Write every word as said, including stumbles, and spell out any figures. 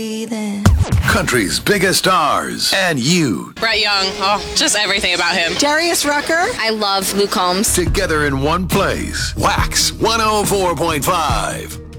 Country's biggest stars and you. Brett Young, oh, just everything about him. Darius Rucker. I love Luke Combs. Together in one place. Wax one oh four point five.